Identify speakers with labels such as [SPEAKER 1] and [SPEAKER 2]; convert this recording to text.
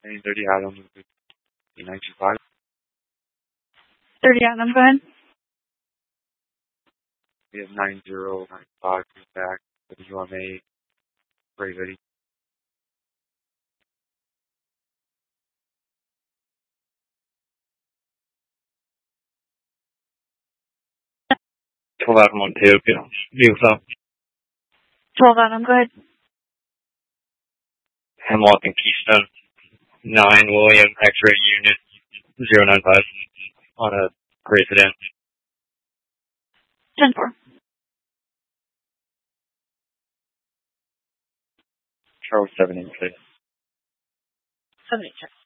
[SPEAKER 1] 30 Adam, 925.
[SPEAKER 2] 30 Adam, go ahead.
[SPEAKER 1] We have 9095 back with the UMA. Great ready.
[SPEAKER 3] Adam on tail, views up.
[SPEAKER 2] 12 Adam, go ahead.
[SPEAKER 3] Hemlock and Keystone. 9 William, X-ray unit, 095 on a gray sedan.
[SPEAKER 2] 10-4.
[SPEAKER 1] Charles 786.
[SPEAKER 2] 786.